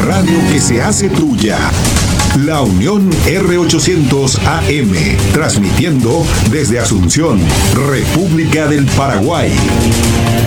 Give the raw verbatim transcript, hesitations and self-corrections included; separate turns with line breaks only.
radio que se hace tuya. La Unión R ochocientos A M, transmitiendo desde Asunción, República del Paraguay.